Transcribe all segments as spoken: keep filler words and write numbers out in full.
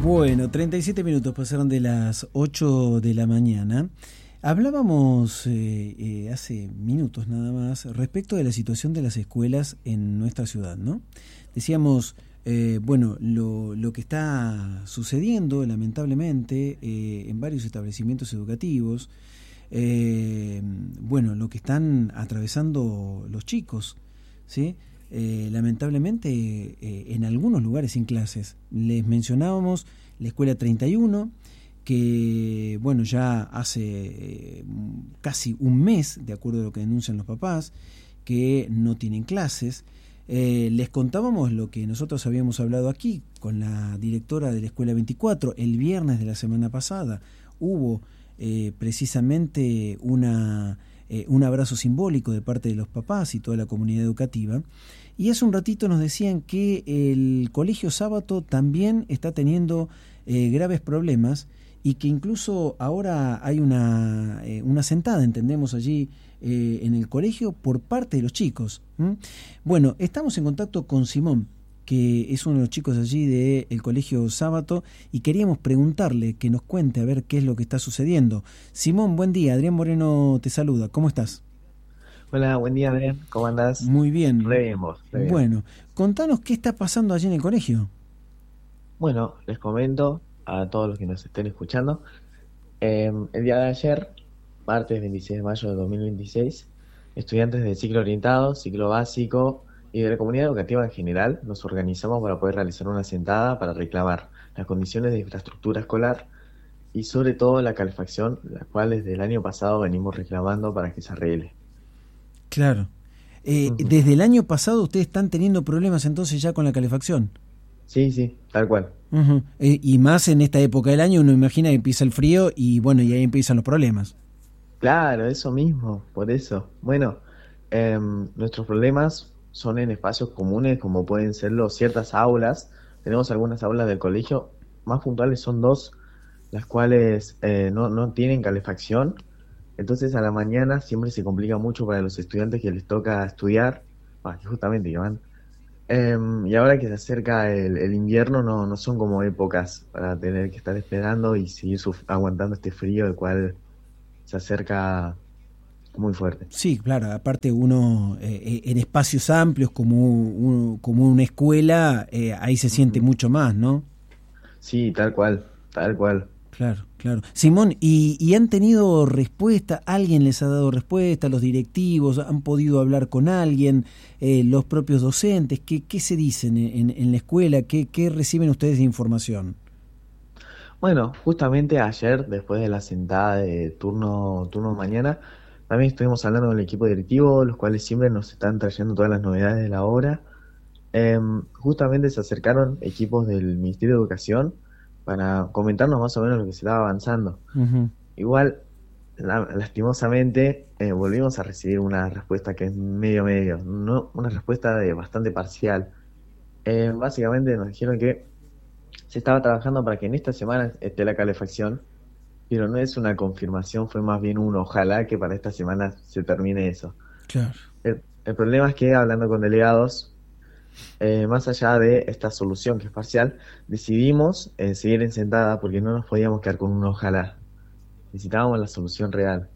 Bueno, treinta y siete minutos pasaron de las ocho de la mañana. Hablábamos eh, eh, hace minutos nada más respecto de la situación de las escuelas en nuestra ciudad, ¿no? Decíamos, eh, bueno, lo, lo que está sucediendo lamentablemente eh, en varios establecimientos educativos, eh, bueno, lo que están atravesando los chicos, ¿sí? Eh, lamentablemente eh, en algunos lugares sin clases. Les mencionábamos la escuela treinta y uno, que bueno, ya hace eh, casi un mes, de acuerdo a lo que denuncian los papás, que no tienen clases. Eh, les contábamos lo que nosotros habíamos hablado aquí con la directora de la escuela veinticuatro. El viernes de la semana pasada hubo eh, precisamente una... Eh, un abrazo simbólico de parte de los papás y toda la comunidad educativa, y hace un ratito nos decían que el colegio Sábato también está teniendo eh, graves problemas y que incluso ahora hay una, eh, una sentada, entendemos, allí eh, en el colegio por parte de los chicos. ¿Mm? Bueno, estamos en contacto con Simón, que es uno de los chicos allí del colegio Sábato, y queríamos preguntarle que nos cuente a ver qué es lo que está sucediendo. Simón, buen día. Adrián Moreno te saluda. ¿Cómo estás? Hola, buen día, Adrián. ¿Cómo andás? Muy bien. Re bien vos, re bien. Bueno, contanos qué está pasando allí en el colegio. Bueno, les comento a todos los que nos estén escuchando. Eh, el día de ayer, martes veintiséis de mayo de dos mil veintiséis, estudiantes del ciclo orientado, ciclo básico y de la comunidad educativa en general nos organizamos para poder realizar una sentada para reclamar las condiciones de infraestructura escolar y sobre todo la calefacción, la cual desde el año pasado venimos reclamando para que se arregle. Claro. Eh, Ujú. desde el año pasado ustedes están teniendo problemas entonces ya con la calefacción. Sí, sí, tal cual. Uh-huh. Eh, y más en esta época del año, uno imagina que empieza el frío y bueno, y ahí empiezan los problemas. Claro, eso mismo, por eso. Bueno, em, nuestros problemas son en espacios comunes, como pueden serlo ciertas aulas. Tenemos algunas aulas del colegio, más puntuales son dos, las cuales eh, no, no tienen calefacción. Entonces a la mañana siempre se complica mucho para los estudiantes que les toca estudiar, ah, que justamente que van. Em, y ahora que se acerca el, el invierno, no, no son como épocas para tener que estar esperando y seguir suf- aguantando este frío, el cual se acerca muy fuerte. Sí, claro, aparte uno eh, en espacios amplios como, un- como una escuela, eh, ahí se siente Ujú. mucho más, ¿no? Sí, tal cual, tal cual. Claro, claro. Simón, ¿y, y han tenido respuesta? ¿Alguien les ha dado respuesta? ¿Los directivos han podido hablar con alguien? Eh, ¿los propios docentes? ¿Qué, qué se dicen en, en la escuela? ¿Qué, qué reciben ustedes de información? Bueno, justamente ayer, después de la sentada de turno, turno mañana, también estuvimos hablando con el equipo directivo, los cuales siempre nos están trayendo todas las novedades de la hora. Em, justamente se acercaron equipos del Ministerio de Educación para comentarnos más o menos lo que se estaba avanzando. Ujú. Igual, la- lastimosamente, eh, volvimos a recibir una respuesta que es medio medio, no, una respuesta de bastante parcial. Eh, básicamente nos dijeron que se estaba trabajando para que en esta semana esté la calefacción, pero no es una confirmación, fue más bien un ojalá que para esta semana se termine eso. Claro. El, el problema es que hablando con delegados, eh, más allá de esta solución que es parcial, decidimos eh, seguir en sentada porque no nos podíamos quedar con un ojalá. Necesitábamos la solución real.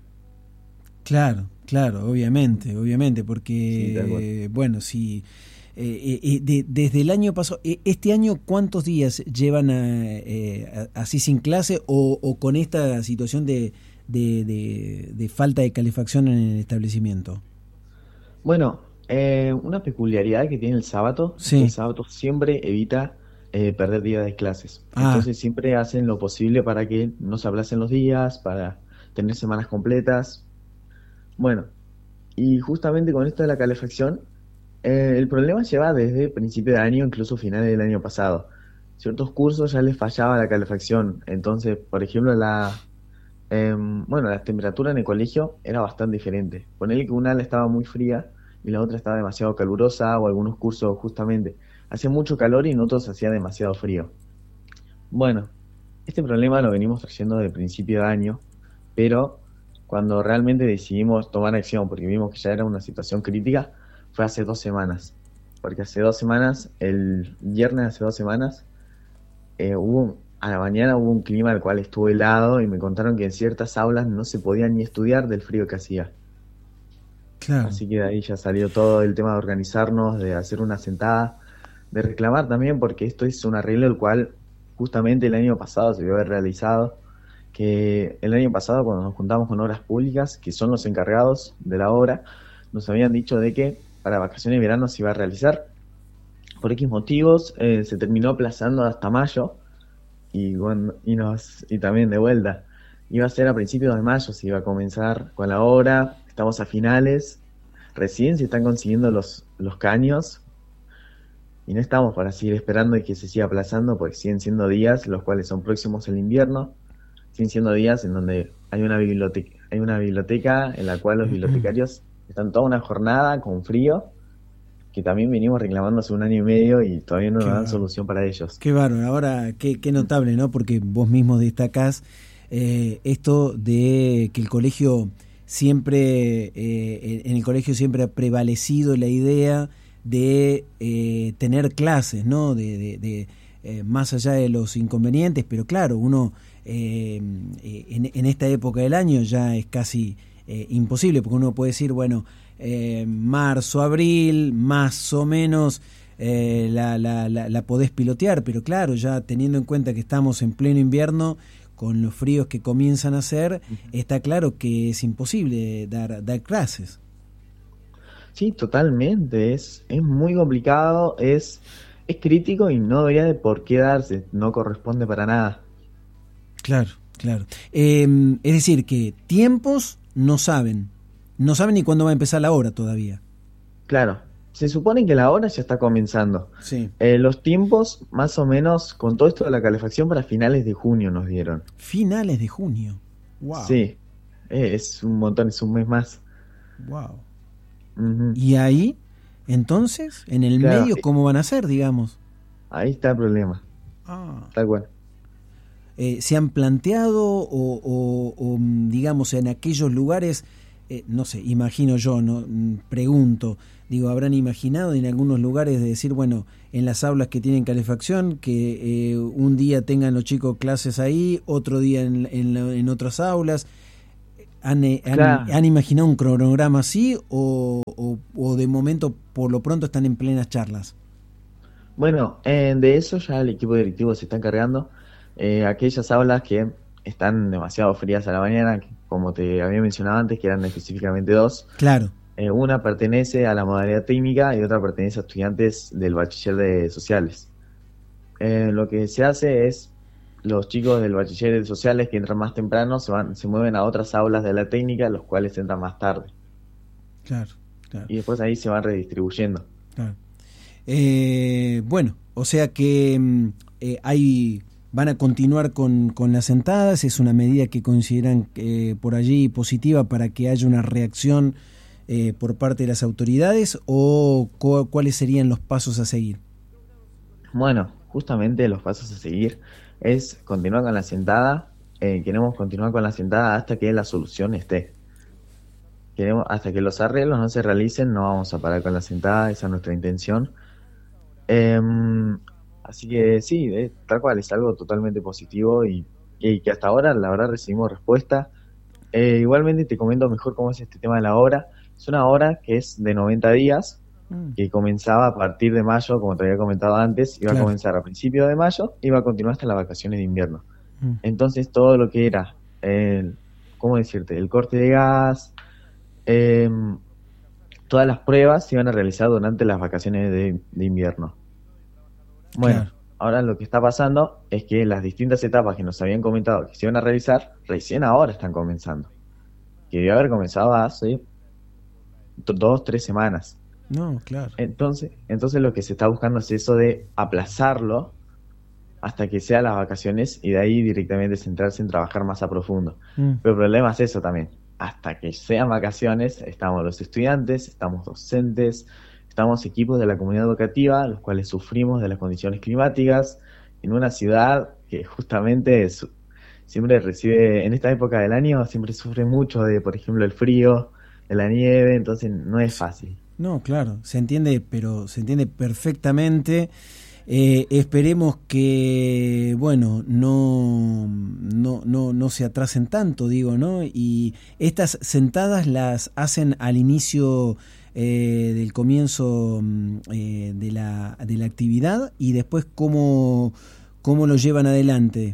Claro, claro, obviamente, obviamente, Sí, tal cual. porque, bueno, si eh, eh, eh, de- desde el año pasado, eh, este año, ¿cuántos días llevan a, eh, a- así sin clase o, o con esta situación de, de, de- de falta de calefacción en el establecimiento? Bueno, eh, una peculiaridad que tiene el sábado es que el Sí. sábado siempre evita eh, perder días de clases. Ah, Entonces siempre hacen lo posible para que no se aplacen los días, para tener semanas completas. Bueno, y justamente con esto de la calefacción, eh, el problema lleva desde principio de año, incluso finales del año pasado. Ciertos cursos ya les fallaba la calefacción. Entonces, por ejemplo, la, em, bueno, la temperatura en el colegio era bastante diferente. Ponele que una ala estaba muy fría y la otra estaba demasiado calurosa, o algunos cursos justamente hacía mucho calor y en otros hacía demasiado frío. Bueno, este problema lo venimos trayendo desde principio de año, pero cuando realmente decidimos tomar acción, porque vimos que ya era una situación crítica, fue hace dos semanas. Porque hace dos semanas, el viernes hace dos semanas, eh, hubo a la mañana hubo un clima al cual estuvo helado y me contaron que en ciertas aulas no se podía ni estudiar del frío que hacía. Claro. Así que de ahí ya salió todo el tema de organizarnos, de hacer una sentada, de reclamar también, porque esto es un arreglo el cual justamente el año pasado se debió haber realizado, que el año pasado cuando nos juntamos con Obras Públicas, que son los encargados de la obra, nos habían dicho de que para vacaciones de verano se iba a realizar. Por X motivos eh, se terminó aplazando hasta mayo y, bueno, y, nos, y también de vuelta. Iba a ser a principios de mayo, se iba a comenzar con la obra, estamos a finales, recién se están consiguiendo los, los caños y no estamos para seguir esperando y que se siga aplazando porque siguen siendo días los cuales son próximos al invierno, siguen siendo días en donde hay una biblioteca, hay una biblioteca en la cual los bibliotecarios están toda una jornada con frío, que también venimos reclamando hace un año y medio y todavía no nos dan solución para ellos. Qué bárbaro, ahora qué, qué notable, ¿no? Porque vos mismo destacás eh, esto de que el colegio siempre, eh, en el colegio siempre ha prevalecido la idea de eh, tener clases, ¿no? De, de, de eh, más allá de los inconvenientes, pero claro, uno eh, en, en esta época del año ya es casi eh, imposible, porque uno puede decir, bueno, eh, marzo, abril, más o menos eh, la, la, la, la podés pilotear, pero claro, ya teniendo en cuenta que estamos en pleno invierno, con los fríos que comienzan a hacer, está claro que es imposible dar, dar clases. Sí, totalmente, es, es muy complicado, es, es crítico y no debería de por qué darse, no corresponde para nada. Claro, claro. Eh, es decir, que tiempos no saben, no saben ni cuándo va a empezar la obra todavía. Claro, se supone que la obra ya está comenzando. Sí. Eh, los tiempos, más o menos, con todo esto de la calefacción, para finales de junio nos dieron. Finales de junio. Wow. Sí, eh, es un montón, es un mes más. Wow. Uh-huh. Y ahí, entonces, en el claro, medio, ¿cómo van a ser, digamos? Ahí está el problema. Ah. Tal cual. Eh, ¿Se han planteado o, o, o, digamos, en aquellos lugares, eh, no sé, imagino yo, no pregunto, digo, habrán imaginado en algunos lugares de decir, bueno, en las aulas que tienen calefacción, que eh, un día tengan los chicos clases ahí, otro día en, en, en otras aulas? ¿Han, han, claro. ¿Han imaginado un cronograma así o, o, o de momento, por lo pronto, están en plenas charlas? Bueno, eh, de eso ya el equipo directivo se está encargando. Eh, aquellas aulas que están demasiado frías a la mañana, que, como te había mencionado antes, que eran específicamente dos. Claro. Eh, una pertenece a la modalidad técnica y otra pertenece a estudiantes del bachiller de sociales. Eh, lo que se hace es, los chicos del bachiller de sociales que entran más temprano se van, se mueven a otras aulas de la técnica, los cuales entran más tarde. Claro, claro. Y después ahí se van redistribuyendo. Claro. Eh, bueno, o sea que eh, hay... van a continuar con, con las sentadas, es una medida que consideran eh, por allí positiva para que haya una reacción eh, por parte de las autoridades, o cu- cuáles serían los pasos a seguir. Bueno, justamente los pasos a seguir es continuar con la sentada, eh, queremos continuar con la sentada hasta que la solución esté. Queremos, hasta que los arreglos no se realicen, no vamos a parar con la sentada, esa es nuestra intención. Eh, Así que sí, es, tal cual, es algo totalmente positivo y, y que hasta ahora la verdad recibimos respuesta. Eh, igualmente te comento mejor cómo es este tema de la obra. Es una obra que es de noventa días, mm. que comenzaba a partir de mayo, como te había comentado antes, iba claro. a comenzar a principios de mayo, iba a continuar hasta las vacaciones de invierno. Mm. Entonces todo lo que era, el, ¿cómo decirte? El corte de gas, eh, todas las pruebas se iban a realizar durante las vacaciones de, de invierno. Bueno, claro. Ahora lo que está pasando es que las distintas etapas que nos habían comentado que se iban a realizar, recién ahora están comenzando. Que debió haber comenzado hace dos, tres semanas. No, claro. Entonces, entonces lo que se está buscando es eso de aplazarlo hasta que sean las vacaciones y de ahí directamente centrarse en trabajar más a profundo. Mm. Pero el problema es eso también. Hasta que sean vacaciones, estamos los estudiantes, estamos docentes, estamos equipos de la comunidad educativa, los cuales sufrimos de las condiciones climáticas, en una ciudad que justamente es, siempre recibe, en esta época del año, siempre sufre mucho de, por ejemplo, el frío, de la nieve, entonces no es fácil. No, claro, se entiende, pero se entiende perfectamente. Eh, esperemos que, bueno, no, no, no, no se atrasen tanto, digo, ¿no? Y estas sentadas las hacen al inicio eh, del comienzo eh, de, la, de la actividad, y después cómo, cómo lo llevan adelante.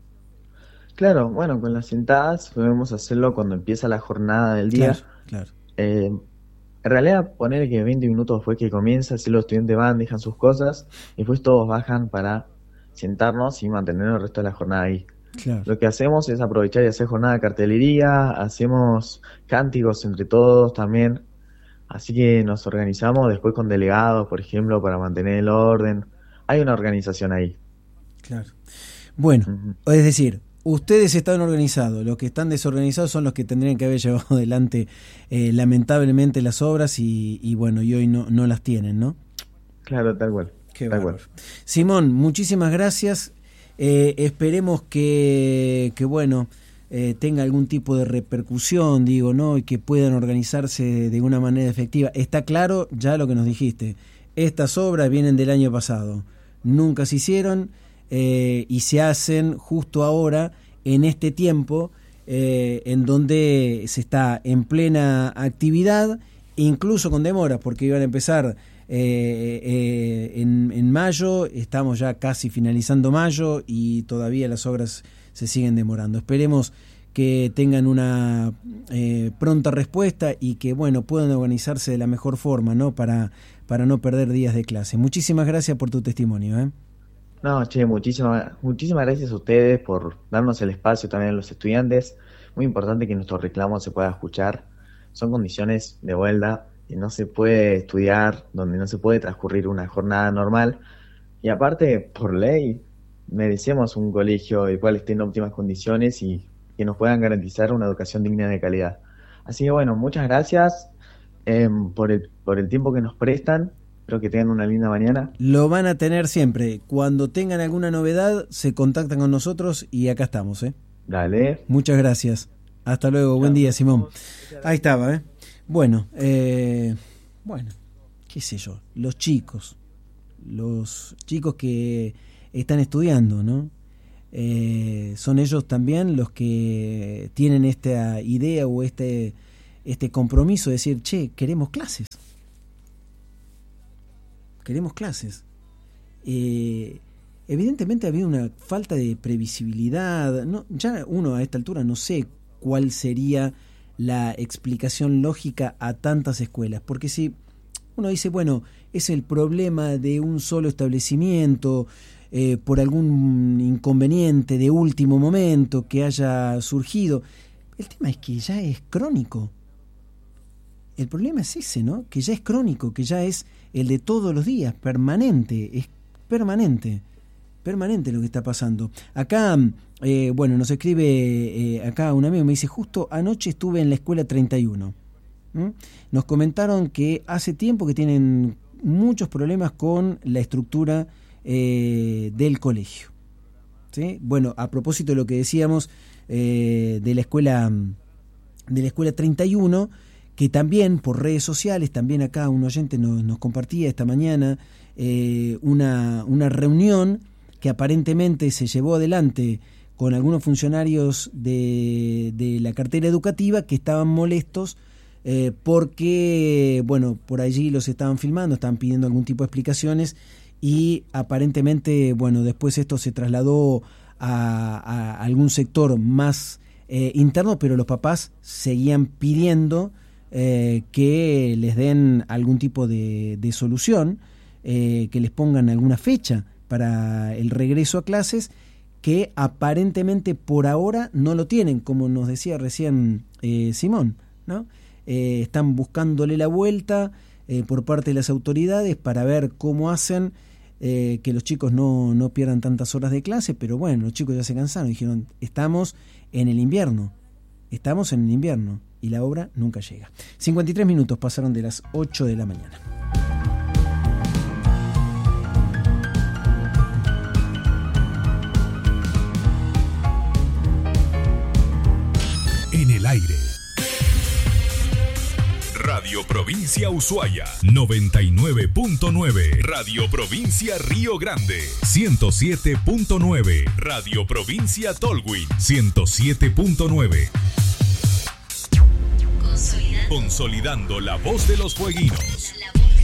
Claro, bueno, con las sentadas podemos hacerlo cuando empieza la jornada del día. Claro, claro. Eh, en realidad, poner que veinte minutos después que comienza, si los estudiantes van, dejan sus cosas, y después todos bajan para sentarnos y mantener el resto de la jornada ahí. Claro. Lo que hacemos es aprovechar y hacer jornada de cartelería, hacemos cánticos entre todos también, así que nos organizamos después con delegados, por ejemplo, para mantener el orden. Hay una organización ahí. Claro. Bueno, Uh-huh. es decir, ustedes están organizados, los que están desorganizados son los que tendrían que haber llevado adelante eh, lamentablemente las obras y, y bueno, y hoy no, no las tienen, ¿no? Claro, tal cual. Qué tal bárbaro. cual. Simón, muchísimas gracias. Eh, esperemos que, que bueno, eh, tenga algún tipo de repercusión, digo, ¿no? Y que puedan organizarse de una manera efectiva. Está claro ya lo que nos dijiste. Estas obras vienen del año pasado. Nunca se hicieron. Eh, y se hacen justo ahora, en este tiempo, eh, en donde se está en plena actividad, incluso con demoras, porque iban a empezar eh, eh, en, en mayo, estamos ya casi finalizando mayo y todavía las obras se siguen demorando. Esperemos que tengan una eh, pronta respuesta y que bueno puedan organizarse de la mejor forma, ¿no? Para, para no perder días de clase. Muchísimas gracias por tu testimonio, ¿eh? No, che, muchísimas, muchísimas gracias a ustedes por darnos el espacio también a los estudiantes. Muy importante que nuestro reclamo se pueda escuchar. Son condiciones de huelga y no se puede estudiar, donde no se puede transcurrir una jornada normal. Y aparte, por ley, merecemos un colegio el cual esté en óptimas condiciones y que nos puedan garantizar una educación digna de calidad. Así que bueno, muchas gracias eh, por el, por el tiempo que nos prestan. Espero que tengan una linda mañana. Lo van a tener siempre. Cuando tengan alguna novedad, se contactan con nosotros y acá estamos, ¿eh? Dale. Muchas gracias. Hasta luego. Chao. Buen día, Simón. Ahí estaba, ¿eh? Bueno, eh, bueno, qué sé yo. Los chicos, los chicos que están estudiando, ¿no? Eh, son ellos también los que tienen esta idea o este, este compromiso de decir, che, queremos clases. Queremos clases. Eh, evidentemente había una falta de previsibilidad. No, ya uno a esta altura no sé cuál sería la explicación lógica a tantas escuelas, porque si uno dice, bueno, es el problema de un solo establecimiento, eh, por algún inconveniente de último momento que haya surgido, el tema es que ya es crónico. El problema es ese, ¿no? Que ya es crónico, que ya es el de todos los días, permanente, es permanente, permanente lo que está pasando. Acá, eh, bueno, nos escribe eh, acá un amigo, me dice, justo anoche estuve en la escuela treinta y uno. ¿Mm? Nos comentaron que hace tiempo que tienen muchos problemas con la estructura eh, del colegio. ¿Sí? Bueno, a propósito de lo que decíamos eh, de la escuela, de la escuela treinta y uno, que también por redes sociales, también acá un oyente nos, nos compartía esta mañana eh, una, una reunión que aparentemente se llevó adelante con algunos funcionarios de, de la cartera educativa que estaban molestos eh, porque, bueno, por allí los estaban filmando, estaban pidiendo algún tipo de explicaciones y aparentemente, bueno, después esto se trasladó a, a algún sector más eh, interno, pero los papás seguían pidiendo Eh, que les den algún tipo de, de solución, eh, que les pongan alguna fecha para el regreso a clases, que aparentemente por ahora no lo tienen, como nos decía recién eh, Simón, ¿no? Eh, están buscándole la vuelta eh, por parte de las autoridades para ver cómo hacen eh, que los chicos no, no pierdan tantas horas de clase, pero bueno, los chicos ya se cansaron, dijeron, estamos en el invierno, estamos en el invierno. Y la obra nunca llega. cincuenta y tres minutos pasaron de las ocho de la mañana. En el aire. Radio Radio Provincia Ushuaia, noventa y nueve punto nueve. Radio Provincia Río Grande, ciento siete punto nueve. Radio Provincia Tolwyn, ciento siete punto nueve. Consolidando. Consolidando la voz de los fueguinos.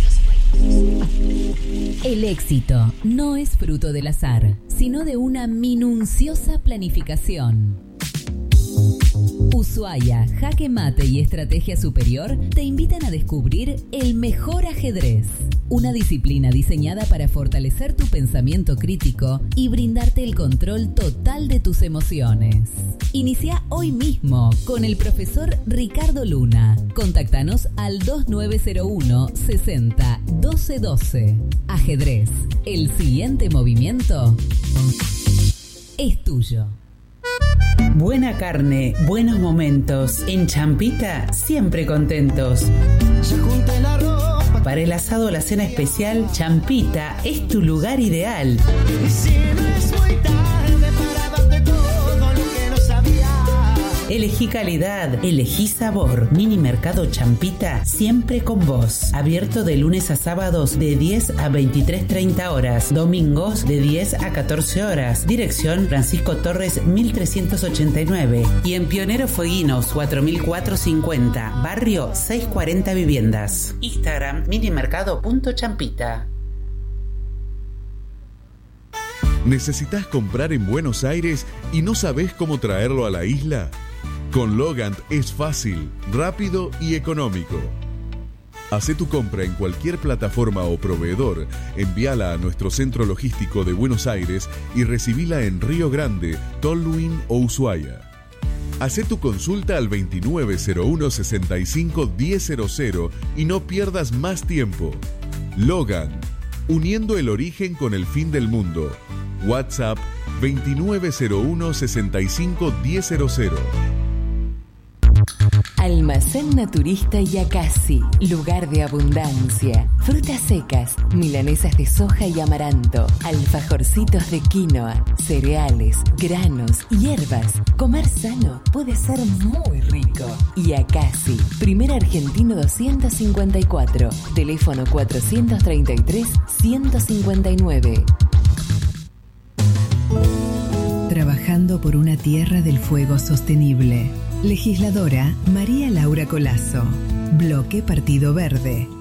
El éxito no es fruto del azar, sino de una minuciosa planificación. Ushuaia, Jaque Mate y Estrategia Superior te invitan a descubrir el mejor ajedrez, una disciplina diseñada para fortalecer tu pensamiento crítico y brindarte el control total de tus emociones. Inicia hoy mismo con el profesor Ricardo Luna. Contáctanos al dos nueve cero uno sesenta doce doce. Ajedrez, el siguiente movimiento es tuyo. Buena carne, buenos momentos. En Champita, siempre contentos. Para el asado o la cena especial, Champita es tu lugar ideal. Y si no es muy tarde para darte todo lo que no sabía. Elegí calidad, elegí sabor. Mini Mercado Champita, siempre con vos. Abierto de lunes a sábados de diez a veintitrés treinta horas. Domingos de diez a catorce horas. Dirección Francisco Torres mil trescientos ochenta y nueve. Y en Pionero Fueguinos cuatro mil cuatrocientos cincuenta. Barrio seiscientos cuarenta Viviendas. Instagram minimercado punto champita. ¿Necesitas comprar en Buenos Aires y no sabés cómo traerlo a la isla? Con Logant es fácil, rápido y económico. Hacé tu compra en cualquier plataforma o proveedor, envíala a nuestro centro logístico de Buenos Aires y recibila en Río Grande, Tolwyn o Ushuaia. Hacé tu consulta al veintinueve cero uno sesenta y cinco diez cero cero y no pierdas más tiempo. Logan, uniendo el origen con el fin del mundo. WhatsApp veintinueve cero uno sesenta y cinco diez cero cero. Almacén Naturista Yacasi, lugar de abundancia. Frutas secas, milanesas de soja y amaranto, alfajorcitos de quinoa, cereales, granos, hierbas. Comer sano puede ser muy rico. Yacasi, primer argentino doscientos cincuenta y cuatro, teléfono cuatrocientos treinta y tres ciento cincuenta y nueve. Trabajando por una tierra del fuego sostenible. Legisladora María Laura Colazo. Bloque Partido Verde.